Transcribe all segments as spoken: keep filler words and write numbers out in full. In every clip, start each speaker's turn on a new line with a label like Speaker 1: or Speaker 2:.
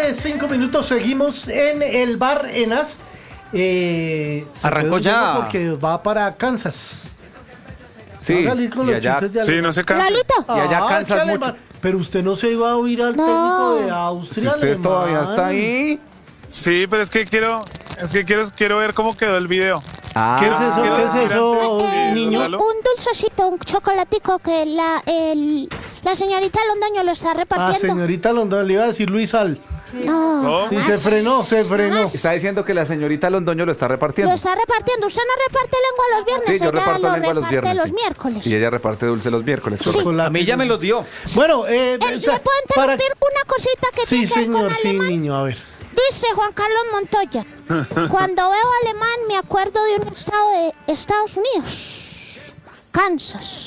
Speaker 1: tarde, cinco minutos, seguimos en el bar Enas. Eh,
Speaker 2: Arrancó ya.
Speaker 1: Porque va para Kansas.
Speaker 3: Sí,
Speaker 1: va a salir con
Speaker 3: y
Speaker 1: los
Speaker 3: allá,
Speaker 1: chistes de
Speaker 4: sí, no se cansa.
Speaker 5: Lalito.
Speaker 3: y allá
Speaker 1: Ah,
Speaker 3: Kansas
Speaker 1: qué
Speaker 3: mucho.
Speaker 1: alemán. Pero usted no se iba a oír al
Speaker 5: No.
Speaker 1: técnico de Austria.
Speaker 3: Si usted
Speaker 1: alemán.
Speaker 3: todavía está ahí.
Speaker 4: Sí, pero es que quiero, es que quiero, quiero ver cómo quedó el video.
Speaker 3: Ah,
Speaker 1: ¿Qué es eso?
Speaker 4: quiero
Speaker 1: ¿Qué es
Speaker 4: decir
Speaker 1: eso,
Speaker 4: antes de-
Speaker 1: niño?
Speaker 4: Lalo.
Speaker 5: Un dulcecito, un chocolatico que la, el, la señorita Londoño lo está
Speaker 1: Ah,
Speaker 5: repartiendo.
Speaker 1: señorita Londoño, le iba a decir Luis Al.
Speaker 5: No.
Speaker 4: ¿Cómo?
Speaker 1: Sí, se frenó, se frenó.
Speaker 3: Está diciendo que la señorita Londoño lo está
Speaker 5: Lo
Speaker 3: repartiendo.
Speaker 5: está repartiendo. Usted no reparte lengua los viernes.
Speaker 3: Sí, yo
Speaker 5: ella
Speaker 3: reparto
Speaker 5: lo
Speaker 3: lengua los
Speaker 5: reparte
Speaker 3: viernes.
Speaker 5: los
Speaker 3: sí.
Speaker 5: miércoles.
Speaker 3: Y ella reparte dulce los miércoles.
Speaker 5: Sí.
Speaker 3: correcto.
Speaker 2: A mí ya me los dio.
Speaker 1: Bueno, eh,
Speaker 5: Eh, ¿Le
Speaker 1: esa-
Speaker 5: puedo interrumpir una cosita que
Speaker 1: Sí,
Speaker 5: tiene que ver
Speaker 1: señor,
Speaker 5: con
Speaker 1: sí,
Speaker 5: alemán?
Speaker 1: niño, a ver.
Speaker 5: Dice Juan Carlos Montoya, cuando veo alemán me acuerdo de un estado de Estados Unidos. Kansas.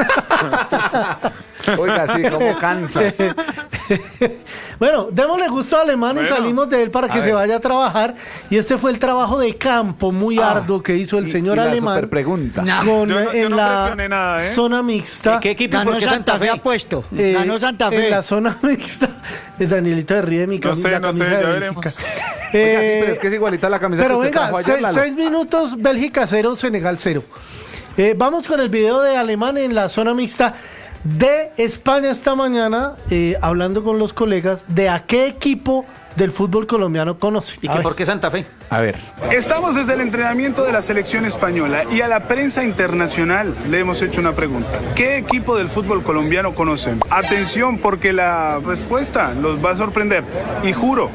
Speaker 3: Oiga, sí, como Kansas.
Speaker 1: Bueno, démosle gusto a Alemán y
Speaker 4: Bueno.
Speaker 1: salimos de él para que
Speaker 3: A
Speaker 1: se
Speaker 3: ver.
Speaker 1: vaya a trabajar. Y este fue el trabajo de campo muy
Speaker 3: Ah.
Speaker 1: arduo que hizo el
Speaker 3: Y-
Speaker 1: señor
Speaker 3: y la
Speaker 1: Alemán
Speaker 3: super pregunta.
Speaker 1: con,
Speaker 4: Yo no- yo
Speaker 1: en
Speaker 4: no
Speaker 1: la
Speaker 4: presioné nada, ¿eh?
Speaker 1: zona mixta.
Speaker 2: ¿Qué equipo y
Speaker 6: Ganó
Speaker 2: por qué
Speaker 6: Santa,
Speaker 2: Santa
Speaker 6: Fe
Speaker 2: Fe?
Speaker 6: ha puesto.
Speaker 1: eh,
Speaker 6: Ganó Santa Fe.
Speaker 1: En la zona mixta. El Danielito de ríe de mi
Speaker 4: No
Speaker 1: camisa.
Speaker 4: sé, no sé,
Speaker 1: camisa de
Speaker 4: ya
Speaker 1: Bélgica.
Speaker 4: veremos.
Speaker 3: Oiga, sí,
Speaker 1: Eh,
Speaker 3: pero es que es igualita la camisa
Speaker 1: Pero
Speaker 3: que usted
Speaker 1: venga,
Speaker 3: trajo ayer,
Speaker 1: seis,
Speaker 3: Lalo.
Speaker 1: seis minutos, Bélgica cero, Senegal cero. Eh, vamos con el video de Alemán en la zona mixta de España esta mañana, eh, hablando con los colegas de a qué equipo del fútbol colombiano conoce.
Speaker 2: ¿Y
Speaker 1: A
Speaker 2: que
Speaker 1: ver.
Speaker 2: por qué Santa Fe?
Speaker 3: A ver.
Speaker 4: Estamos desde el entrenamiento de la selección española y a la prensa internacional le hemos hecho una pregunta. ¿Qué equipo del fútbol colombiano conocen? Atención porque la respuesta los va a sorprender y juro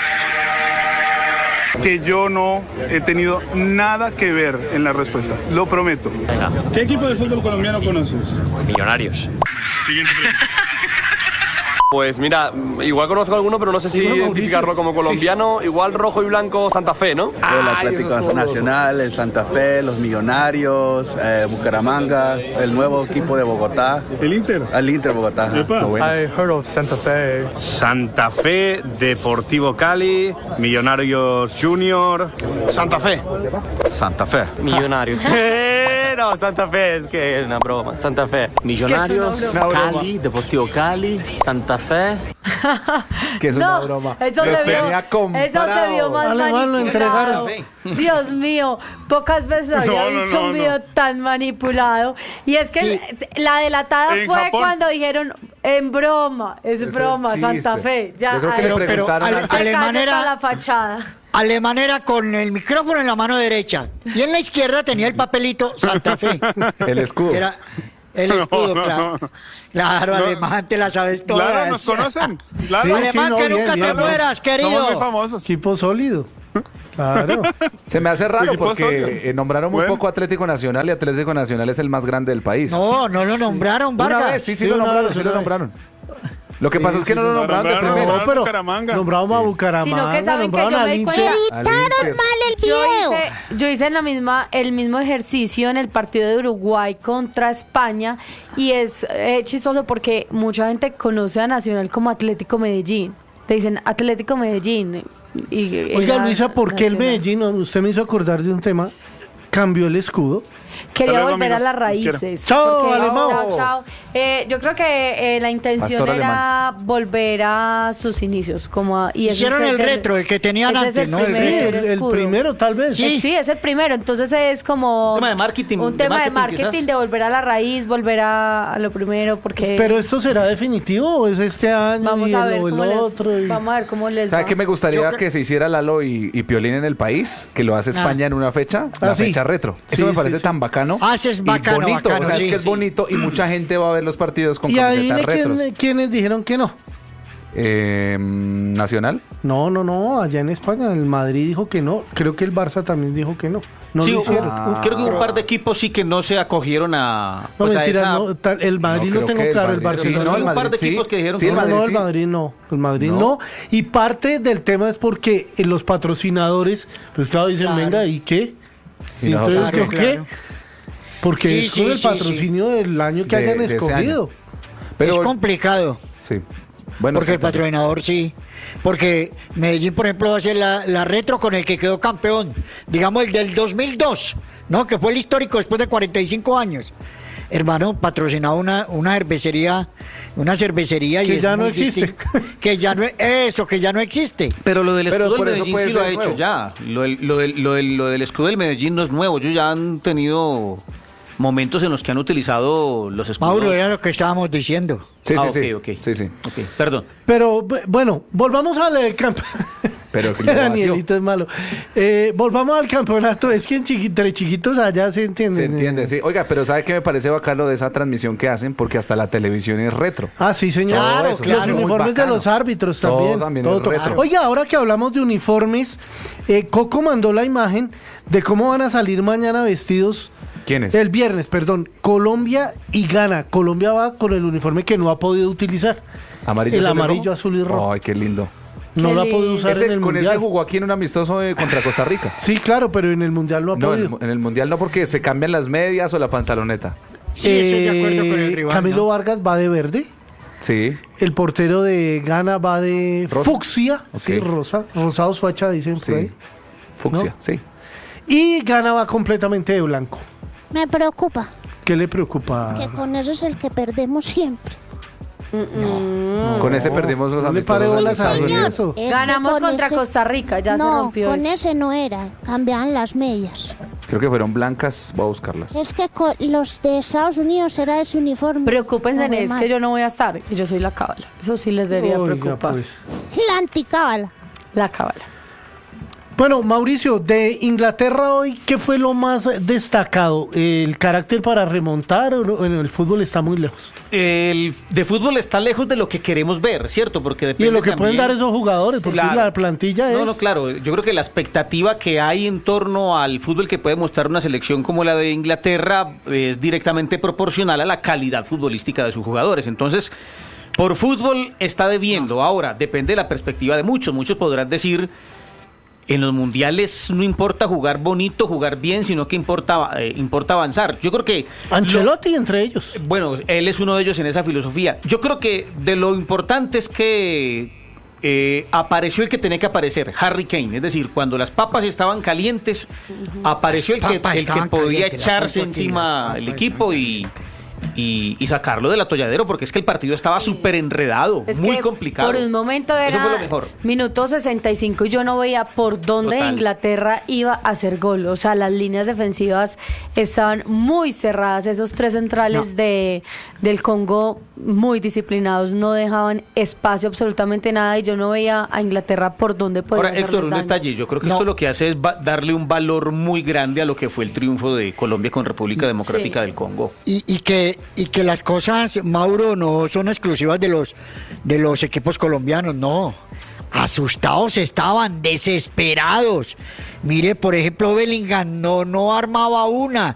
Speaker 4: que yo no he tenido nada que ver en la respuesta, lo prometo. ¿Qué equipo del fútbol colombiano conoces?
Speaker 7: Millonarios.
Speaker 4: Siguiente pregunta.
Speaker 7: Pues mira, igual conozco alguno, pero no sé si
Speaker 1: Digo, Mauricio.
Speaker 7: identificarlo como colombiano. Igual rojo y blanco Santa Fe, ¿no?
Speaker 8: El Atlético Nacional, el Santa Fe, los Millonarios, eh, Bucaramanga, el nuevo equipo de Bogotá,
Speaker 4: ¿El Inter?
Speaker 8: el Inter Bogotá. ajá.
Speaker 4: Epa.
Speaker 8: Lo bueno.
Speaker 7: heard of Santa Fe.
Speaker 9: Santa Fe, Deportivo Cali, Millonarios Junior.
Speaker 4: Santa Fe.
Speaker 8: Santa Fe.
Speaker 7: Millonarios. No, Santa Fe, es que es una broma. Santa Fe.
Speaker 10: Millonarios,
Speaker 1: una broma.
Speaker 10: Cali, Deportivo Cali, Santa Fe.
Speaker 3: Que es una broma.
Speaker 11: Eso
Speaker 3: Los
Speaker 11: se vio,
Speaker 3: tenía
Speaker 11: eso se vio más
Speaker 1: Alemán lo
Speaker 11: manipulado.
Speaker 1: entregaron.
Speaker 11: Dios mío, pocas veces había
Speaker 4: No, no,
Speaker 11: visto
Speaker 4: no,
Speaker 11: un video
Speaker 4: no.
Speaker 11: tan manipulado. Y es que
Speaker 6: Sí.
Speaker 11: el- la delatada
Speaker 4: En
Speaker 11: fue
Speaker 4: Japón.
Speaker 11: cuando dijeron en broma, es
Speaker 3: Es
Speaker 11: broma,
Speaker 3: el
Speaker 11: Santa
Speaker 3: chiste.
Speaker 11: Fe. Ya,
Speaker 3: Yo creo que le
Speaker 11: ahí
Speaker 6: Pero- pero
Speaker 3: preguntaron
Speaker 6: Ale-
Speaker 3: antes.
Speaker 11: se
Speaker 6: Alemán
Speaker 11: cayó
Speaker 6: era-
Speaker 11: toda la fachada.
Speaker 6: Alemán era con el micrófono en la mano derecha y en la izquierda tenía el papelito Santa Fe.
Speaker 3: el escudo.
Speaker 6: Era el escudo,
Speaker 4: No, no,
Speaker 6: claro.
Speaker 4: no.
Speaker 6: Claro,
Speaker 4: No.
Speaker 6: Alemán, te la sabes todas.
Speaker 4: Claro, nos conocen. Claro.
Speaker 1: Sí,
Speaker 6: Alemán,
Speaker 1: no,
Speaker 6: que
Speaker 1: bien,
Speaker 6: nunca
Speaker 1: bien,
Speaker 6: te
Speaker 1: bien.
Speaker 6: mueras,
Speaker 4: Somos muy
Speaker 6: querido.
Speaker 4: famosos.
Speaker 1: Equipo sólido. Claro.
Speaker 3: Se me hace raro
Speaker 4: Equipo
Speaker 3: porque
Speaker 4: sólido.
Speaker 3: eh, nombraron muy
Speaker 4: Bueno.
Speaker 3: poco Atlético Nacional y Atlético Nacional es el más grande del país.
Speaker 6: No, no lo nombraron,
Speaker 3: Una
Speaker 6: Vargas.
Speaker 3: vez, sí, sí,
Speaker 1: Sí,
Speaker 3: lo
Speaker 1: una
Speaker 3: nombraron,
Speaker 1: vez,
Speaker 3: sí
Speaker 1: una
Speaker 3: lo
Speaker 1: vez.
Speaker 3: nombraron. Lo que
Speaker 1: Sí,
Speaker 3: pasa es que
Speaker 1: sí,
Speaker 3: no lo
Speaker 4: lo
Speaker 3: nombraron de
Speaker 4: nombraron,
Speaker 3: primero.
Speaker 1: No, pero
Speaker 4: Bucaramanga.
Speaker 1: nombramos a
Speaker 3: Sí.
Speaker 1: Bucaramanga,
Speaker 11: Sino que saben que
Speaker 1: nombraron
Speaker 11: yo me
Speaker 1: al
Speaker 11: di
Speaker 1: Inter.
Speaker 11: cuenta-
Speaker 3: Al
Speaker 6: Editaron
Speaker 3: Inter.
Speaker 6: mal el
Speaker 11: Yo
Speaker 6: video.
Speaker 11: hice, yo hice en la misma, el mismo ejercicio en el partido de Uruguay contra España y es eh, chistoso porque mucha gente conoce a Nacional como Atlético Medellín. Le dicen Atlético Medellín. Y,
Speaker 1: Oiga,
Speaker 11: era
Speaker 1: Luisa, ¿por qué el
Speaker 11: Nacional.
Speaker 1: Medellín? Usted me hizo acordar de un tema. Cambió el escudo.
Speaker 11: Quería
Speaker 4: Hasta luego,
Speaker 11: volver
Speaker 4: amigos.
Speaker 11: a las
Speaker 4: Los quiero.
Speaker 11: raíces.
Speaker 1: Chao,
Speaker 11: porque-
Speaker 1: Alemán.
Speaker 11: Chao, chao. Eh, yo creo que eh, la intención
Speaker 3: Pastor
Speaker 11: era volver a sus inicios. Como a- y ese
Speaker 6: Hicieron
Speaker 11: es
Speaker 6: el retro, el que tenían
Speaker 11: ese es
Speaker 6: antes,
Speaker 11: el
Speaker 6: ¿no? El
Speaker 1: Sí,
Speaker 11: primer
Speaker 1: el, el
Speaker 11: escudo.
Speaker 1: primero, tal vez.
Speaker 11: Sí. sí, es el primero. Entonces es como
Speaker 2: Un tema de marketing,
Speaker 11: un
Speaker 2: de
Speaker 11: tema de
Speaker 2: marketing,
Speaker 11: marketing,
Speaker 2: quizás.
Speaker 11: de volver a la raíz, volver a, a lo primero, porque
Speaker 1: Pero esto será definitivo o es este año
Speaker 11: vamos
Speaker 1: y
Speaker 11: a
Speaker 1: el,
Speaker 11: ver
Speaker 1: o el
Speaker 11: cómo les,
Speaker 1: otro. y-
Speaker 11: vamos a ver cómo les
Speaker 3: ¿Sabe
Speaker 11: va.
Speaker 3: qué me gustaría
Speaker 6: Yo cre-
Speaker 3: que se hiciera Lalo y, y Piolín en el país? Que lo hace España en una fecha, la
Speaker 1: Ah, sí.
Speaker 3: fecha retro. Eso
Speaker 1: Sí,
Speaker 3: me
Speaker 1: sí,
Speaker 3: parece
Speaker 1: sí.
Speaker 3: tan bacano.
Speaker 6: Ah, sí, es
Speaker 3: y
Speaker 6: bacano,
Speaker 3: bonito,
Speaker 6: bacano,
Speaker 3: o sea,
Speaker 6: sí,
Speaker 3: es que es
Speaker 6: sí.
Speaker 3: bonito y mucha gente va a ver los partidos con
Speaker 1: Y adivine
Speaker 3: camisetas retros.
Speaker 1: quién, quiénes dijeron que no.
Speaker 3: Eh, Nacional.
Speaker 1: No, no, no, allá en España el Madrid dijo que no. Creo que el Barça también dijo que no. No
Speaker 2: Sí,
Speaker 1: lo
Speaker 2: un-
Speaker 1: hicieron.
Speaker 2: un- creo que un par de equipos sí que no se acogieron a,
Speaker 1: No,
Speaker 2: pues, a
Speaker 1: mentira,
Speaker 2: esa-
Speaker 1: no, tal- el Madrid
Speaker 3: No,
Speaker 1: lo
Speaker 3: creo
Speaker 1: tengo
Speaker 3: que el
Speaker 1: claro, el
Speaker 3: Madrid-
Speaker 1: Barcelona.
Speaker 3: sí, no, el
Speaker 2: un par de
Speaker 3: Madrid,
Speaker 2: equipos
Speaker 3: sí.
Speaker 2: que dijeron
Speaker 3: Sí,
Speaker 2: que
Speaker 3: el
Speaker 1: No,
Speaker 3: Madrid
Speaker 1: no, el
Speaker 3: sí.
Speaker 1: Madrid no, el Madrid no.
Speaker 3: No.
Speaker 1: Y parte del tema es porque eh, los patrocinadores, pues claro, dicen,
Speaker 6: Claro.
Speaker 1: venga, ¿y qué?
Speaker 3: Y
Speaker 1: Y entonces,
Speaker 3: nosotros
Speaker 1: ¿qué?
Speaker 6: qué?
Speaker 1: ¿qué?
Speaker 6: Claro.
Speaker 1: Porque
Speaker 6: Sí,
Speaker 1: es
Speaker 6: sí,
Speaker 1: con el
Speaker 6: sí,
Speaker 1: patrocinio del año que
Speaker 3: De-
Speaker 1: hayan
Speaker 3: de ese
Speaker 1: escogido.
Speaker 3: año. Pero,
Speaker 6: es complicado.
Speaker 3: sí. Bueno,
Speaker 6: Porque el
Speaker 3: sí,
Speaker 6: patrocinador sí. Porque Medellín, por ejemplo, va a ser la, la retro con el que quedó campeón. Digamos el del dos mil dos, ¿no? Que fue el histórico después de cuarenta y cinco años. hermano, patrocinaba una, una cervecería, una cervecería
Speaker 1: Que
Speaker 6: y es
Speaker 1: ya no
Speaker 6: muy
Speaker 1: existe.
Speaker 6: distinto. Que ya no, eso, que ya no existe.
Speaker 2: Pero lo del
Speaker 3: Pero
Speaker 2: escudo
Speaker 3: por
Speaker 2: del
Speaker 3: eso
Speaker 2: Medellín
Speaker 3: puede
Speaker 2: sí lo
Speaker 3: ser
Speaker 2: ha hecho
Speaker 3: nuevo.
Speaker 2: ya. Lo del, lo, del, lo, del, lo del escudo del Medellín no es nuevo. Ellos ya han tenido momentos en los que han utilizado los escudos.
Speaker 6: Mauro, era lo que estábamos diciendo.
Speaker 3: Sí,
Speaker 2: Ah,
Speaker 3: sí,
Speaker 2: ok,
Speaker 3: sí.
Speaker 2: ok.
Speaker 3: Sí, sí.
Speaker 2: Ok, perdón.
Speaker 1: Pero bu- bueno, volvamos al eh, campo.
Speaker 3: Pero que lo
Speaker 1: Danielito es malo. Eh, volvamos al campeonato. Es que en chiqui- entre chiquitos allá se entiende.
Speaker 3: Se entiende, sí. Oiga, pero ¿sabe qué me parece bacano de esa transmisión que hacen? Porque hasta la televisión es retro.
Speaker 1: Ah, sí, señor.
Speaker 6: Claro,
Speaker 1: Los
Speaker 6: claro.
Speaker 1: uniformes
Speaker 3: Muy
Speaker 1: de
Speaker 3: bacano.
Speaker 1: los árbitros
Speaker 3: Todo
Speaker 1: también.
Speaker 3: también
Speaker 1: todo
Speaker 3: es
Speaker 1: to-
Speaker 3: retro.
Speaker 1: Oiga, ahora que hablamos de uniformes, eh, Coco mandó la imagen de cómo van a salir mañana vestidos.
Speaker 3: ¿Quién es?
Speaker 1: El viernes, perdón. Colombia y Ghana. Colombia va con el uniforme que no ha podido utilizar.
Speaker 3: Amarillo,
Speaker 1: el
Speaker 3: azul y
Speaker 1: amarillo,
Speaker 3: rojo.
Speaker 1: azul y rojo.
Speaker 3: Ay, qué lindo.
Speaker 1: No
Speaker 11: Qué
Speaker 1: lo ha podido
Speaker 11: lindo.
Speaker 1: usar
Speaker 3: Ese-
Speaker 1: en el
Speaker 3: con
Speaker 1: mundial.
Speaker 3: ese jugó aquí en un amistoso eh, contra Costa Rica.
Speaker 1: Sí, claro, pero en el mundial no ha
Speaker 3: No, en
Speaker 1: podido.
Speaker 3: el, en el mundial no, porque se cambian las medias o la pantaloneta.
Speaker 6: Sí, estoy de acuerdo con el
Speaker 1: Eh,
Speaker 6: rival.
Speaker 1: Camilo
Speaker 6: ¿no?
Speaker 1: Vargas va de verde.
Speaker 3: Sí.
Speaker 1: El portero de Ghana va de
Speaker 3: Rosa.
Speaker 1: fucsia.
Speaker 3: Ok.
Speaker 1: Sí, rosa. Rosado suacha, dicen por ahí.
Speaker 3: Sí. Fucsia,
Speaker 1: ¿No?
Speaker 3: sí.
Speaker 1: Y Ghana va completamente de blanco.
Speaker 5: Me preocupa
Speaker 1: ¿Qué le preocupa?
Speaker 5: que con eso es el que perdemos siempre.
Speaker 3: Con ese perdimos los
Speaker 1: No le pare
Speaker 3: amistosos.
Speaker 1: bolas a
Speaker 3: Estados Unidos.
Speaker 1: eso.
Speaker 5: Es que
Speaker 11: Ganamos
Speaker 5: con
Speaker 11: contra
Speaker 5: ese-
Speaker 11: Costa Rica, ya se
Speaker 5: No,
Speaker 11: rompió
Speaker 5: con
Speaker 11: eso.
Speaker 5: ese no era. Cambiaban las medias.
Speaker 3: Creo que fueron blancas. Voy a buscarlas.
Speaker 5: Es que con los de Estados Unidos era ese uniforme.
Speaker 11: Preocúpense,
Speaker 5: No,
Speaker 11: es
Speaker 5: mal.
Speaker 11: que yo no voy a estar y yo soy la cábala. Eso sí les debería
Speaker 1: Oiga,
Speaker 11: preocupar.
Speaker 1: pues.
Speaker 5: La anticábala.
Speaker 11: La cábala.
Speaker 1: Bueno, Mauricio, de Inglaterra hoy, ¿qué fue lo más destacado? ¿El carácter para remontar o no? En el fútbol está muy lejos?
Speaker 2: El de fútbol está lejos de lo que queremos ver, ¿cierto? Porque
Speaker 1: Y
Speaker 2: depende
Speaker 1: de lo que pueden
Speaker 2: también-
Speaker 1: dar esos jugadores, porque
Speaker 2: Claro.
Speaker 1: la plantilla es...
Speaker 2: No, no, claro. Yo creo que la expectativa que hay en torno al fútbol que puede mostrar una selección como la de Inglaterra es directamente proporcional a la calidad futbolística de sus jugadores. Entonces, por fútbol está debiendo. Ahora, depende de la perspectiva de muchos. Muchos podrán decir, en los mundiales no importa jugar bonito, jugar bien, sino que importa, eh, importa avanzar. Yo creo que...
Speaker 1: Ancelotti entre ellos.
Speaker 2: Bueno, él es uno de ellos en esa filosofía. Yo creo que de lo importante es que eh, apareció el que tenía que aparecer, Harry Kane. Es decir, cuando las papas estaban calientes, apareció el
Speaker 6: Las
Speaker 2: que,
Speaker 6: papas
Speaker 2: el que
Speaker 6: estaban
Speaker 2: podía
Speaker 6: calientes, la
Speaker 2: echarse
Speaker 6: foto aquí,
Speaker 2: encima
Speaker 6: las
Speaker 2: el
Speaker 6: papas,
Speaker 2: equipo y, y, y sacarlo del atolladero, porque es que el partido estaba súper enredado,
Speaker 11: Es
Speaker 2: muy
Speaker 11: que
Speaker 2: complicado.
Speaker 11: Por un momento
Speaker 2: Eso
Speaker 11: era
Speaker 2: fue lo mejor.
Speaker 11: minuto sesenta y cinco y yo no veía por dónde
Speaker 2: Total.
Speaker 11: Inglaterra iba a hacer gol. O sea, las líneas defensivas estaban muy cerradas. Esos tres centrales
Speaker 6: No.
Speaker 11: de, del Congo muy disciplinados, no dejaban espacio absolutamente nada y yo no veía a Inglaterra por dónde podía
Speaker 2: Ahora,
Speaker 11: hacerles
Speaker 2: Héctor, un
Speaker 11: daño.
Speaker 2: detalle. Yo creo que
Speaker 6: No.
Speaker 2: esto lo que hace es va- darle un valor muy grande a lo que fue el triunfo de Colombia con República Democrática
Speaker 11: Sí.
Speaker 2: del Congo.
Speaker 6: Y, y que y que las cosas, Mauro, no son exclusivas de los de los equipos colombianos, no. Asustados estaban, desesperados. Mire, por ejemplo, Bellingham no, no armaba una.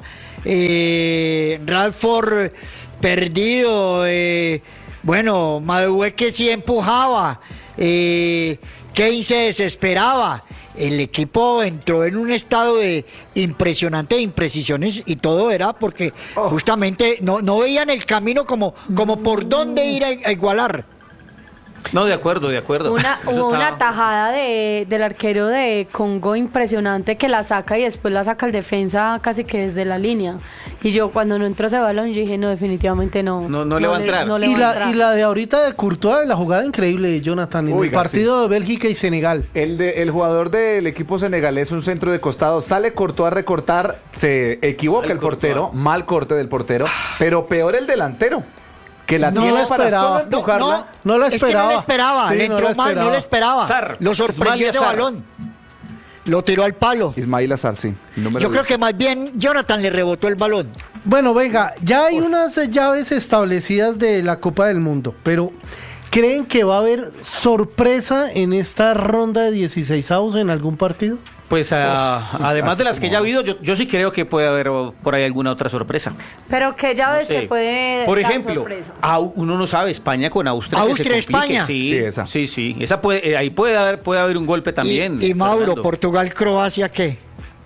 Speaker 6: Eh, Ralford perdido. Eh, bueno, Madueque sí empujaba. Eh, Kane se desesperaba. El equipo entró en un estado de impresionante de imprecisiones y todo era porque justamente no, no veían el camino como, como por dónde ir a, a igualar.
Speaker 2: No, de acuerdo, de acuerdo.
Speaker 11: Una,
Speaker 2: Eso
Speaker 11: hubo una
Speaker 2: estaba-
Speaker 11: tajada de, del arquero de Congo impresionante que la saca y después la saca el defensa casi que desde la línea. Y yo cuando no entró ese balón, yo dije, no, definitivamente no.
Speaker 2: No, no le va a entrar.
Speaker 11: no le
Speaker 1: Y
Speaker 11: va a
Speaker 1: la,
Speaker 11: entrar.
Speaker 1: y la de ahorita de Courtois, la jugada increíble de Jonathan en el
Speaker 3: Oiga,
Speaker 1: partido de Bélgica y Senegal.
Speaker 3: El, de, el jugador del equipo senegalés, un centro de costado, sale cortó a recortar, se equivoca
Speaker 2: Mal
Speaker 3: el portero,
Speaker 2: Courtois.
Speaker 3: mal corte del portero, pero peor el delantero, que la
Speaker 1: No
Speaker 3: tiene
Speaker 1: la
Speaker 3: para
Speaker 1: esperaba.
Speaker 3: solo
Speaker 1: No,
Speaker 3: empujarla.
Speaker 1: No la
Speaker 6: Es que no
Speaker 1: esperaba.
Speaker 6: le esperaba,
Speaker 1: Sí,
Speaker 6: le
Speaker 1: no
Speaker 6: entró
Speaker 1: la
Speaker 6: mal, no
Speaker 1: esperaba.
Speaker 6: le esperaba.
Speaker 2: Zar,
Speaker 6: Lo sorprendió
Speaker 2: Ismail
Speaker 6: ese
Speaker 2: Zar.
Speaker 6: balón. Lo tiró al palo.
Speaker 3: Ismail Azar, sí. el número
Speaker 6: Yo creo
Speaker 3: diez.
Speaker 6: que más bien Jonathan le rebotó el balón.
Speaker 1: Bueno, venga, ya hay unas eh, llaves establecidas de la Copa del Mundo, pero ¿creen que va a haber sorpresa en esta ronda de dieciseisavos en algún partido?
Speaker 2: Pues ah, además de las que ya ha habido, yo, yo sí creo que puede haber oh, por ahí alguna otra sorpresa.
Speaker 11: Pero que ya
Speaker 2: No
Speaker 11: ves
Speaker 2: sé.
Speaker 11: se puede
Speaker 2: Por
Speaker 11: dar
Speaker 2: ejemplo,
Speaker 11: sorpresa.
Speaker 2: au- uno no sabe, España con Austria. que se
Speaker 6: Austria,
Speaker 2: complique.
Speaker 6: España.
Speaker 2: Sí,
Speaker 3: Sí, esa.
Speaker 2: sí, sí. Esa puede, eh, ahí puede haber, puede haber un golpe también.
Speaker 6: Y, y Mauro,
Speaker 2: Fernando.
Speaker 6: Portugal, Croacia, ¿qué?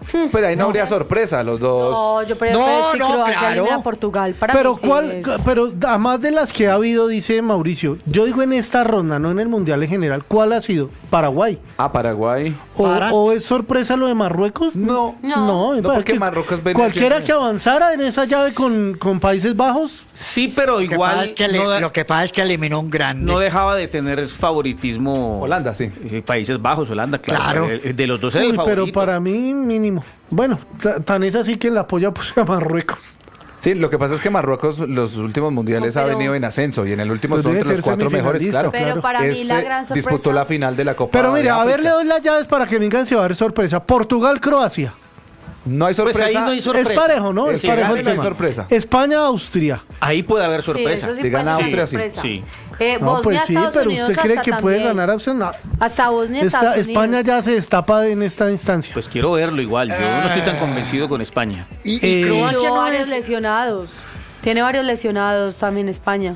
Speaker 3: Pero ahí no, no habría sorpresa, los dos.
Speaker 11: No, yo prefiero
Speaker 6: No,
Speaker 11: si
Speaker 6: no,
Speaker 11: Croacia
Speaker 6: claro.
Speaker 11: elimina a Portugal. Para
Speaker 1: Pero
Speaker 11: mí sí
Speaker 1: cuál,
Speaker 11: es-
Speaker 1: pero además de las que ha habido, dice Mauricio, yo digo en esta ronda, no en el Mundial en general, ¿cuál ha sido? Paraguay.
Speaker 3: Ah, Paraguay.
Speaker 1: ¿O,
Speaker 6: Para.
Speaker 1: o es sorpresa lo de Marruecos?
Speaker 3: No.
Speaker 1: No, me
Speaker 3: No,
Speaker 1: parece
Speaker 3: porque
Speaker 1: que
Speaker 3: Marruecos viene
Speaker 1: cualquiera
Speaker 3: haciendo-
Speaker 1: que avanzara en esa llave con, con Países Bajos,
Speaker 2: Sí, pero
Speaker 6: Lo que,
Speaker 2: igual
Speaker 6: pasa es que le-
Speaker 2: no, da-
Speaker 6: lo que pasa es que eliminó un grande.
Speaker 2: no dejaba de tener favoritismo.
Speaker 3: Holanda, sí.
Speaker 2: Eh, Países Bajos, Holanda, claro.
Speaker 6: Claro.
Speaker 2: Eh, De los dos era el
Speaker 1: uy, pero
Speaker 2: favorito.
Speaker 1: para mí mínimo. Bueno, ta- tan es así que la apoya pues, a Marruecos.
Speaker 3: Sí, lo que pasa es que Marruecos los últimos mundiales
Speaker 11: No, pero-
Speaker 3: ha venido en ascenso y en el último
Speaker 1: Pues
Speaker 3: son
Speaker 1: debe
Speaker 3: entre los
Speaker 1: ser
Speaker 3: cuatro mejores,
Speaker 1: semifinalista,
Speaker 3: claro.
Speaker 11: Pero
Speaker 1: claro.
Speaker 11: para mí
Speaker 3: Es,
Speaker 11: la
Speaker 3: eh,
Speaker 11: gran sorpresa...
Speaker 3: disputó la final de la Copa
Speaker 1: Pero mire,
Speaker 3: de
Speaker 1: a ver, le
Speaker 3: África.
Speaker 1: doy las llaves para que me digan si va a haber sorpresa. Portugal-Croacia.
Speaker 3: No hay
Speaker 2: Pues
Speaker 3: sorpresa.
Speaker 2: ahí no hay sorpresa.
Speaker 1: Es parejo, ¿no?
Speaker 3: El
Speaker 1: Es
Speaker 3: que
Speaker 1: parejo
Speaker 3: gane
Speaker 1: el
Speaker 3: no hay
Speaker 1: tema.
Speaker 3: sorpresa.
Speaker 1: España-Austria.
Speaker 2: Ahí puede haber
Speaker 11: Sí,
Speaker 2: sorpresa.
Speaker 11: eso sí
Speaker 3: Si
Speaker 11: puede
Speaker 3: gana
Speaker 11: ser
Speaker 3: Austria, sí.
Speaker 11: sorpresa.
Speaker 2: Sí.
Speaker 11: Eh,
Speaker 1: No,
Speaker 11: Bosnia,
Speaker 1: pues sí,
Speaker 11: Estados
Speaker 1: pero
Speaker 11: Unidos
Speaker 1: ¿usted cree
Speaker 11: hasta
Speaker 1: que puede
Speaker 11: también.
Speaker 1: ganar Austria? No.
Speaker 11: Hasta Bosnia,
Speaker 1: Esta-
Speaker 11: Estados Unidos.
Speaker 1: España ya se destapa en esta instancia.
Speaker 2: Pues quiero verlo igual. Yo no estoy tan convencido con España.
Speaker 6: Y, y
Speaker 1: Eh,
Speaker 6: Croacia
Speaker 11: Tuvo
Speaker 6: no
Speaker 11: varios
Speaker 6: es...
Speaker 11: lesionados. Tiene varios lesionados también España.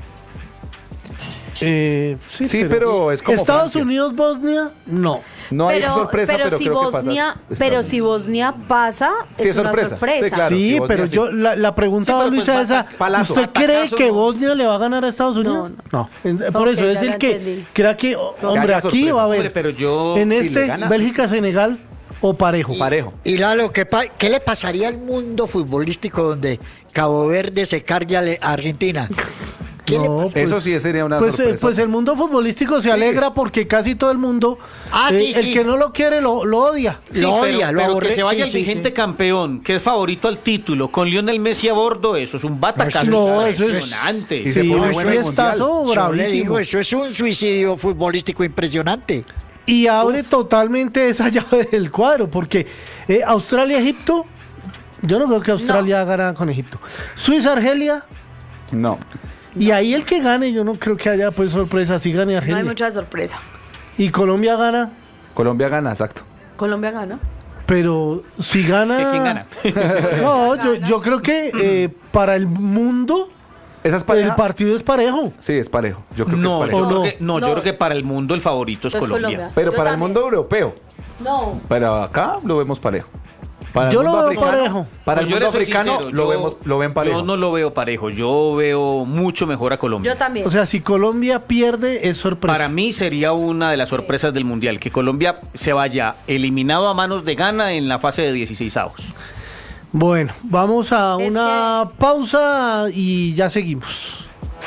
Speaker 1: Eh, sí,
Speaker 3: Sí, pero es como
Speaker 1: Estados
Speaker 3: Francia.
Speaker 1: Unidos, Bosnia, no.
Speaker 3: No hay
Speaker 11: pero,
Speaker 3: sorpresa, pero,
Speaker 11: si
Speaker 3: creo
Speaker 11: Bosnia,
Speaker 3: que pasa.
Speaker 11: pero si Bosnia pasa,
Speaker 3: Sí,
Speaker 11: es
Speaker 3: es
Speaker 11: una
Speaker 3: sorpresa.
Speaker 11: sorpresa.
Speaker 3: Sí, claro.
Speaker 1: sí,
Speaker 3: si Bosnia
Speaker 1: pero
Speaker 3: sí.
Speaker 1: yo la, la pregunta
Speaker 2: Sí,
Speaker 1: va
Speaker 2: pero
Speaker 1: Luisa
Speaker 2: pues,
Speaker 1: esa,
Speaker 2: bata- palazo,
Speaker 1: ¿usted cree
Speaker 2: batacazo,
Speaker 1: que
Speaker 2: no.
Speaker 1: Bosnia le va a ganar a Estados Unidos? No. En- Por
Speaker 11: Ok,
Speaker 1: eso es
Speaker 11: ya
Speaker 1: el
Speaker 11: la
Speaker 1: que
Speaker 11: entendí.
Speaker 1: crea que oh, hombre,
Speaker 3: haya
Speaker 1: aquí
Speaker 3: sorpresa.
Speaker 1: va a haber
Speaker 2: Hombre, pero yo,
Speaker 1: en
Speaker 2: si
Speaker 1: este
Speaker 2: le gana-
Speaker 1: Bélgica-Senegal o parejo.
Speaker 3: Parejo.
Speaker 6: Y Lalo, ¿qué, pa- ¿qué le pasaría al mundo futbolístico donde Cabo Verde se cargue a, le- a Argentina? ¿Qué le
Speaker 1: No,
Speaker 6: pasa?
Speaker 1: pues-
Speaker 3: Eso sí sería una
Speaker 1: Pues, eh,
Speaker 3: sorpresa.
Speaker 1: pues el mundo futbolístico se alegra porque casi todo el mundo,
Speaker 6: Ah,
Speaker 1: eh,
Speaker 6: sí,
Speaker 1: el
Speaker 6: sí.
Speaker 1: que no lo quiere lo, lo odia.
Speaker 2: Sí,
Speaker 6: Lo
Speaker 2: pero,
Speaker 6: odia, lo
Speaker 2: pero
Speaker 6: aborre-
Speaker 2: que se vaya
Speaker 6: sí,
Speaker 2: el
Speaker 6: sí,
Speaker 2: vigente
Speaker 6: sí.
Speaker 2: campeón, que es favorito al título, con Lionel Messi a bordo, eso es un batacazo
Speaker 1: No, eso es-
Speaker 2: impresionante.
Speaker 3: Y se
Speaker 1: Sí,
Speaker 3: pone
Speaker 1: un
Speaker 3: bueno el
Speaker 1: fiestazo
Speaker 6: Yo le
Speaker 1: bravísimo.
Speaker 6: digo, eso es un suicidio futbolístico impresionante.
Speaker 1: Y abre totalmente esa llave del cuadro, porque eh, Australia-Egipto, yo no creo que Australia gane con Egipto. Suiza-Argelia,
Speaker 3: No.
Speaker 1: y ahí el que gane, yo no creo que haya pues sorpresa, si gane
Speaker 11: No hay
Speaker 1: Argelia.
Speaker 11: mucha sorpresa.
Speaker 1: Y Colombia gana,
Speaker 3: Colombia gana, exacto.
Speaker 11: Colombia gana.
Speaker 1: pero si gana...
Speaker 2: ¿Que quién gana?
Speaker 1: No, yo, yo creo que eh, para el mundo
Speaker 3: ¿Esa es
Speaker 1: el
Speaker 3: pareja?
Speaker 1: partido es parejo.
Speaker 3: Sí, es parejo. Yo creo que
Speaker 2: No,
Speaker 3: es
Speaker 2: yo
Speaker 3: parejo.
Speaker 1: ¿O
Speaker 2: creo
Speaker 1: no?
Speaker 2: que, no, yo
Speaker 11: No.
Speaker 2: creo que para el mundo el favorito es
Speaker 11: Es
Speaker 2: Colombia.
Speaker 11: Colombia.
Speaker 3: Pero
Speaker 11: Yo
Speaker 3: para el
Speaker 11: también.
Speaker 3: mundo europeo.
Speaker 11: No.
Speaker 3: Pero acá lo vemos parejo. Para el
Speaker 1: Yo lo
Speaker 3: mundo
Speaker 1: veo parejo.
Speaker 3: Para
Speaker 2: Pues
Speaker 3: el
Speaker 2: yo
Speaker 3: mundo
Speaker 2: le soy
Speaker 3: africano
Speaker 2: sincero,
Speaker 3: lo
Speaker 2: yo-
Speaker 3: vemos lo ven parejo.
Speaker 2: Yo no lo veo parejo, yo veo mucho mejor a Colombia.
Speaker 11: Yo también.
Speaker 1: O sea, si Colombia pierde, es sorpresa.
Speaker 2: Para mí sería una de las sorpresas del Mundial, que Colombia se vaya eliminado a manos de Ghana en la fase de dieciseisavos.
Speaker 1: Bueno, vamos a
Speaker 11: Es
Speaker 1: una pausa y ya seguimos.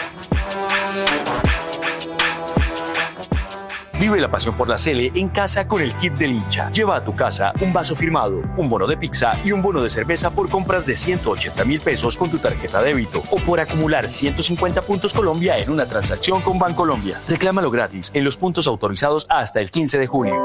Speaker 12: Vive la pasión por la Sele en casa con el kit del hincha. Lleva a tu casa un vaso firmado, un bono de pizza y un bono de cerveza por compras de ciento ochenta mil pesos con tu tarjeta débito o por acumular ciento cincuenta puntos Colombia en una transacción con Bancolombia. Reclámalo gratis en los puntos autorizados hasta el quince de junio.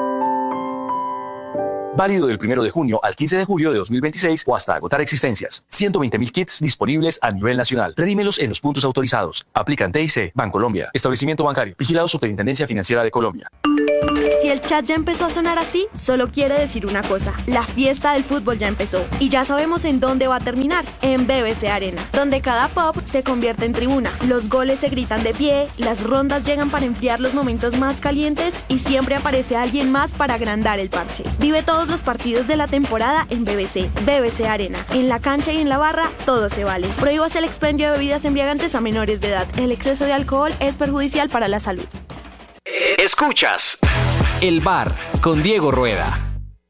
Speaker 12: Válido del primero de junio al quince de julio de dos mil veintiséis o hasta agotar existencias. ciento veinte mil kits disponibles a nivel nacional. Redímelos en los puntos autorizados. Aplican T I C, Bancolombia. Establecimiento bancario. Vigilado Superintendencia Financiera de Colombia.
Speaker 13: Si el chat ya empezó a sonar así, solo quiere decir una cosa. La fiesta del fútbol ya empezó. Y ya sabemos en dónde va a terminar. En B B C Arena, donde cada pop se convierte en tribuna. Los goles se gritan de pie, las rondas llegan para enfriar los momentos más calientes y siempre aparece alguien más para agrandar el parche. Vive todos los partidos de la temporada en B B C. B B C Arena. En la cancha y en la barra, todo se vale. Prohíbas el expendio de bebidas embriagantes a menores de edad. El exceso de alcohol es perjudicial para la salud.
Speaker 14: Escuchas El Bar con Diego Rueda.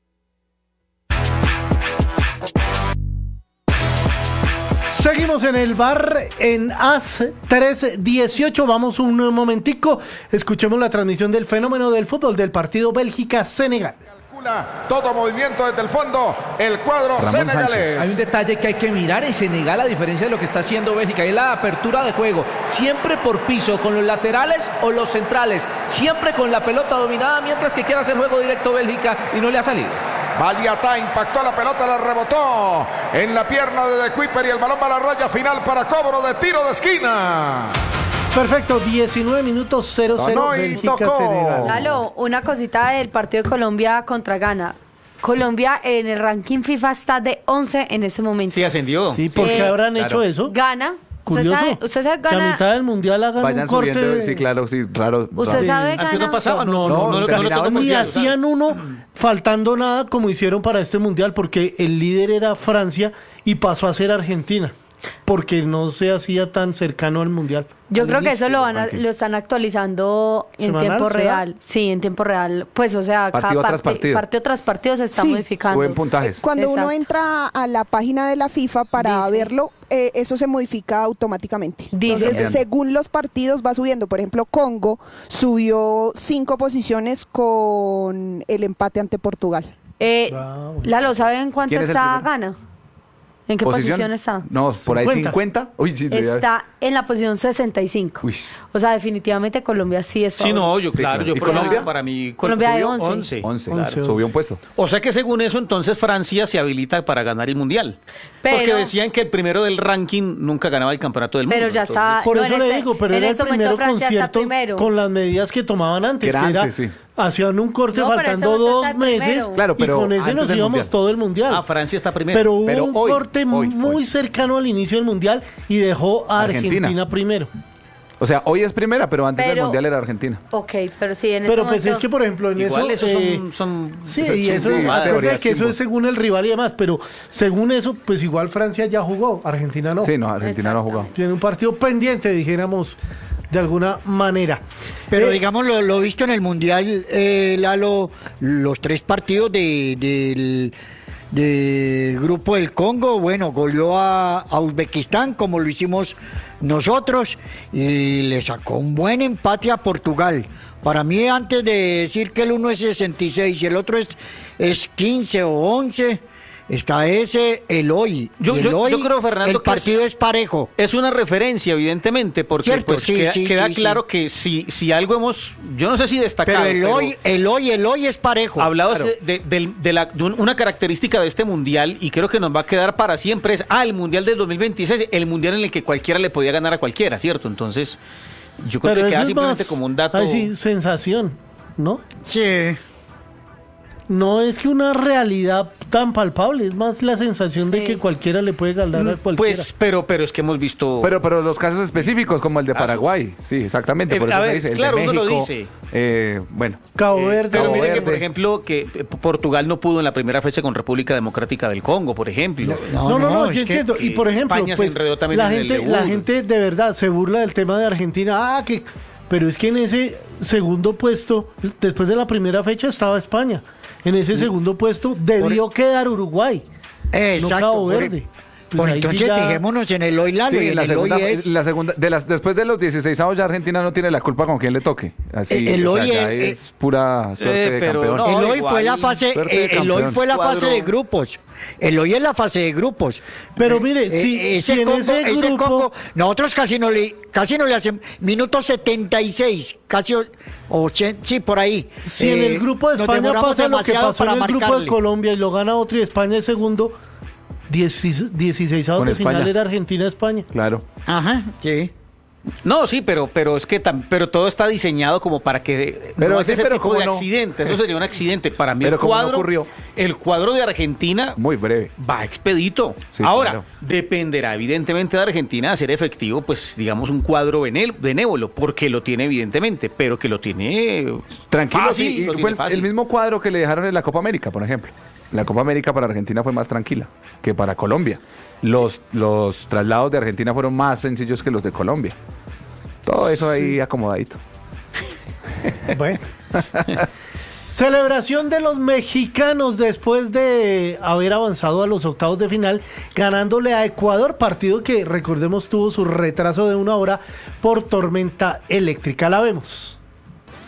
Speaker 1: Seguimos en el bar en A S tres dieciocho. Vamos un momentico. Escuchemos la transmisión del fenómeno del fútbol del partido Bélgica-Senegal.
Speaker 15: Todo movimiento desde el fondo, el cuadro senegalés.
Speaker 16: Hay un detalle que hay que mirar en Senegal, a diferencia de lo que está haciendo Bélgica, es la apertura de juego, siempre por piso, con los laterales o los centrales, siempre con la pelota dominada, mientras que quiere hacer juego directo Bélgica y no le ha salido.
Speaker 15: Badiata impactó la pelota, la rebotó en la pierna de De Kuiper y el balón va a la raya final para cobro de tiro de esquina.
Speaker 1: Perfecto, diecinueve minutos cero cero
Speaker 3: Sonó y
Speaker 1: Bélgica-Senegal.
Speaker 11: Lalo, una cosita del partido de Colombia contra Ghana. Colombia en el ranking FIFA está de once en ese momento.
Speaker 2: Sí, ascendió.
Speaker 1: Sí, ¿por qué
Speaker 11: Eh,
Speaker 1: habrán
Speaker 2: claro.
Speaker 1: hecho eso?
Speaker 11: Ghana
Speaker 1: curioso.
Speaker 11: Usted sabe, usted sabe
Speaker 1: que a
Speaker 11: gana...
Speaker 1: mitad del mundial hagan
Speaker 3: Vayan
Speaker 1: un corte.
Speaker 3: subiendo, sí, claro, sí, raro.
Speaker 11: ¿Usted
Speaker 3: raro.
Speaker 11: sabe
Speaker 2: Antes
Speaker 11: gana-
Speaker 2: no pasaba, no, no,
Speaker 3: No,
Speaker 2: no, no,
Speaker 3: terminaban
Speaker 2: no lo tengo
Speaker 1: Ni
Speaker 2: por cierto,
Speaker 1: hacían uno faltando nada como hicieron para este mundial, porque el líder era Francia y pasó a ser Argentina, porque no se hacía tan cercano al mundial.
Speaker 11: Yo
Speaker 1: Al
Speaker 11: creo que
Speaker 1: inicio.
Speaker 11: eso lo van a- lo están actualizando en
Speaker 1: ¿Semanal,
Speaker 11: tiempo
Speaker 1: será?
Speaker 11: real. Sí, en tiempo real. Pues, o sea,
Speaker 3: Partido
Speaker 11: cada
Speaker 3: tras
Speaker 11: parti-
Speaker 3: partido.
Speaker 11: partido tras partido se está
Speaker 17: Sí.
Speaker 11: modificando.
Speaker 3: Buen puntajes.
Speaker 17: Cuando uno
Speaker 11: Exacto.
Speaker 17: entra a la página de la FIFA para
Speaker 11: Dice.
Speaker 17: verlo, eh, eso se modifica automáticamente.
Speaker 11: Dice.
Speaker 17: Entonces,
Speaker 3: Bien.
Speaker 17: según los partidos va subiendo. Por ejemplo, Congo subió cinco posiciones con el empate ante Portugal.
Speaker 11: Eh,
Speaker 1: Ah, bueno.
Speaker 11: Lalo, ¿saben cuánto
Speaker 3: ¿Quién es el
Speaker 11: está
Speaker 3: primero?
Speaker 11: Gana? ¿En qué posición, está?
Speaker 3: No, por ahí
Speaker 1: cincuenta.
Speaker 3: cincuenta. Uy, sí, ya-
Speaker 11: Está en la posición sesenta y cinco.
Speaker 3: Uy.
Speaker 11: O sea, definitivamente Colombia sí es
Speaker 2: Sí,
Speaker 11: favorito.
Speaker 2: no, yo
Speaker 3: Sí,
Speaker 2: claro,
Speaker 3: claro.
Speaker 2: yo
Speaker 3: ¿Y
Speaker 2: por
Speaker 3: Colombia?
Speaker 2: para mí
Speaker 11: Colombia de
Speaker 2: subió
Speaker 11: once.
Speaker 2: once.
Speaker 3: once,
Speaker 1: Once,
Speaker 3: claro,
Speaker 1: once.
Speaker 3: subió un puesto.
Speaker 2: O sea que según eso, entonces Francia se habilita para ganar el mundial.
Speaker 11: Pero-
Speaker 2: Porque decían que el primero del ranking nunca ganaba el campeonato del mundo.
Speaker 11: Pero ya
Speaker 2: entonces-
Speaker 11: está.
Speaker 1: Por
Speaker 11: no,
Speaker 1: eso
Speaker 11: en
Speaker 1: le
Speaker 11: este-
Speaker 1: digo, pero
Speaker 11: en
Speaker 1: era el
Speaker 11: este momento
Speaker 1: primero
Speaker 11: Francia está
Speaker 1: concierto
Speaker 11: primero.
Speaker 1: con las medidas que tomaban antes,
Speaker 3: Que era
Speaker 1: que era,
Speaker 3: antes, sí.
Speaker 1: hacían un corte
Speaker 11: No, pero
Speaker 1: faltando
Speaker 11: este momento
Speaker 1: dos
Speaker 11: está el
Speaker 1: meses
Speaker 11: primero.
Speaker 3: Claro, pero
Speaker 1: y con ese
Speaker 3: antes
Speaker 1: nos
Speaker 3: del
Speaker 1: íbamos
Speaker 3: mundial.
Speaker 1: todo el mundial.
Speaker 2: Ah, Francia está primero.
Speaker 1: Pero hubo
Speaker 3: Pero
Speaker 1: un
Speaker 3: hoy,
Speaker 1: corte
Speaker 3: hoy,
Speaker 1: muy
Speaker 3: hoy.
Speaker 1: cercano al inicio del mundial y dejó a Argentina,
Speaker 3: Argentina.
Speaker 1: primero.
Speaker 3: O sea, hoy es primera, pero antes del
Speaker 11: Pero-
Speaker 3: mundial era Argentina.
Speaker 11: Ok, pero sí, en
Speaker 1: Pero
Speaker 11: este
Speaker 1: pues
Speaker 11: momento...
Speaker 1: es que, por ejemplo, en
Speaker 2: Igual
Speaker 1: eso...
Speaker 2: esos
Speaker 1: eh,
Speaker 2: son, son
Speaker 1: Sí,
Speaker 3: Eso
Speaker 1: y
Speaker 3: sí,
Speaker 1: eso,
Speaker 3: sí,
Speaker 1: acuérdate
Speaker 3: categoría
Speaker 1: que eso
Speaker 3: símbolo.
Speaker 1: es según el rival y demás, pero según eso, pues igual Francia ya jugó, Argentina no.
Speaker 3: Sí, no, Argentina no ha jugado.
Speaker 1: Tiene un partido pendiente, dijéramos, de alguna manera.
Speaker 6: Pero
Speaker 1: Eh,
Speaker 6: digamos, lo, lo visto en el Mundial, eh, Lalo, los tres partidos de, del, del grupo del Congo, bueno, goleó a, a Uzbekistán como lo hicimos nosotros y le sacó un buen empate a Portugal. Para mí, antes de decir que el uno es sesenta y seis y el otro es, es quince o once, está ese, el hoy.
Speaker 2: Yo-
Speaker 6: Y el
Speaker 2: yo-
Speaker 6: hoy,
Speaker 2: yo creo, Fernando,
Speaker 6: el
Speaker 2: que
Speaker 6: partido
Speaker 2: es-
Speaker 6: es, parejo.
Speaker 2: Es una referencia, evidentemente, porque
Speaker 6: Cierto,
Speaker 2: pues,
Speaker 6: sí,
Speaker 2: queda,
Speaker 6: sí,
Speaker 2: queda
Speaker 6: sí,
Speaker 2: claro
Speaker 6: sí.
Speaker 2: que si, si algo hemos, yo no sé si destacado,
Speaker 6: Pero el
Speaker 2: pero
Speaker 6: hoy, el hoy, el hoy es parejo.
Speaker 2: hablado
Speaker 6: Claro.
Speaker 2: de, de- de la- de un- una característica de este mundial, y creo que nos va a quedar para siempre, es, ah, el mundial del dos mil veintiséis, el mundial en el que cualquiera le podía ganar a cualquiera, ¿cierto? Entonces, yo creo
Speaker 1: pero
Speaker 2: que
Speaker 1: eso
Speaker 2: queda
Speaker 1: es
Speaker 2: simplemente
Speaker 1: más,
Speaker 2: como un dato.
Speaker 1: ay, sí, sensación, ¿no?
Speaker 6: Sí.
Speaker 1: No es que una realidad tan palpable, es más la sensación de que cualquiera le puede ganar a cualquiera.
Speaker 2: Pues, pero, pero es que hemos visto...
Speaker 3: Pero, pero los casos específicos, como el de
Speaker 2: Casos.
Speaker 3: Paraguay, sí, exactamente,
Speaker 2: Eh,
Speaker 3: por
Speaker 2: a
Speaker 3: eso se
Speaker 2: ver,
Speaker 3: dice, el
Speaker 2: claro,
Speaker 3: de
Speaker 2: uno lo
Speaker 3: México,
Speaker 2: dice.
Speaker 3: eh, bueno.
Speaker 1: Cabo
Speaker 2: Eh,
Speaker 1: Verde.
Speaker 2: pero
Speaker 3: Cabo
Speaker 2: mire que,
Speaker 3: Verde.
Speaker 2: por ejemplo, que eh, Portugal no pudo en la primera fecha con República Democrática del Congo, por ejemplo.
Speaker 1: No, no, no,
Speaker 6: es
Speaker 1: yo
Speaker 6: que-
Speaker 1: entiendo. Y por ejemplo,
Speaker 2: España se
Speaker 1: pues,
Speaker 2: enredó también
Speaker 1: la
Speaker 2: en el
Speaker 1: gente,
Speaker 2: debut.
Speaker 1: la gente de verdad se burla del tema de Argentina. Ah, que, pero es que en ese segundo puesto, después de la primera fecha, estaba España. En ese segundo puesto debió quedar Uruguay,
Speaker 6: Exacto.
Speaker 1: no Cabo
Speaker 6: por-
Speaker 1: Verde. Pues
Speaker 6: Por
Speaker 1: ahí sí
Speaker 6: entonces,
Speaker 1: ya-
Speaker 6: fijémonos en el hoy, Lalo, y
Speaker 3: Sí,
Speaker 6: en
Speaker 3: la
Speaker 6: el
Speaker 3: segunda,
Speaker 6: hoy es...
Speaker 3: la segunda, de las, después de los dieciséis ya Argentina no tiene la culpa con quien le toque. Así,
Speaker 6: El- el
Speaker 3: o sea,
Speaker 6: hoy
Speaker 3: ya
Speaker 6: es-
Speaker 3: es pura suerte
Speaker 2: Eh,
Speaker 3: de
Speaker 2: pero
Speaker 3: campeón.
Speaker 2: no,
Speaker 6: el hoy
Speaker 2: igual,
Speaker 6: fue la fase,
Speaker 3: suerte de
Speaker 6: eh, el hoy
Speaker 3: campeón.
Speaker 6: fue la
Speaker 2: Cuadro-
Speaker 6: fase de grupos. El hoy es la fase de grupos.
Speaker 1: Pero mire,
Speaker 6: Eh,
Speaker 1: si,
Speaker 6: ese
Speaker 1: si en
Speaker 6: Congo,
Speaker 1: ese
Speaker 6: ese
Speaker 1: grupo...
Speaker 6: Congo, nosotros casi no le, casi no le hacemos, minuto setenta y seis, casi ochenta, sí, por ahí.
Speaker 1: Si en
Speaker 6: Eh,
Speaker 1: el grupo de
Speaker 6: nos
Speaker 1: España
Speaker 6: demoramos
Speaker 1: pasa lo que
Speaker 6: demasiado
Speaker 1: pasó en
Speaker 6: para
Speaker 1: el grupo de
Speaker 6: marcarle.
Speaker 1: Colombia y lo gana otro y España es segundo, dieciséis
Speaker 3: Con
Speaker 1: de final
Speaker 3: España.
Speaker 1: era Argentina-España.
Speaker 3: Claro.
Speaker 6: Ajá, sí.
Speaker 2: No, sí, pero, pero es que tam- pero todo está diseñado como para que
Speaker 3: Pero
Speaker 2: no es
Speaker 3: sí,
Speaker 2: ese
Speaker 3: pero
Speaker 2: tipo
Speaker 3: como
Speaker 2: de
Speaker 3: no.
Speaker 2: accidente. Eso sería un accidente. Para mí
Speaker 3: Pero
Speaker 2: el
Speaker 3: como no
Speaker 2: cuadro,
Speaker 3: ocurrió.
Speaker 2: el cuadro de Argentina
Speaker 3: Muy breve.
Speaker 2: va expedito.
Speaker 3: Sí,
Speaker 2: Ahora,
Speaker 3: claro.
Speaker 2: dependerá evidentemente de Argentina hacer efectivo, pues digamos, un cuadro benel- benévolo, porque lo tiene evidentemente, pero que lo tiene
Speaker 3: Tranquilo,
Speaker 2: fácil,
Speaker 3: sí, y
Speaker 2: lo tiene
Speaker 3: fue el,
Speaker 2: fácil.
Speaker 3: el mismo cuadro que le dejaron en la Copa América, por ejemplo. La Copa América para Argentina fue más tranquila que para Colombia. Los, los traslados de Argentina fueron más sencillos que los de Colombia. Todo eso ahí acomodadito.
Speaker 1: Bueno. Celebración de los mexicanos después de haber avanzado a los octavos de final, ganándole a Ecuador, partido que recordemos tuvo su retraso de una hora por tormenta eléctrica. La vemos.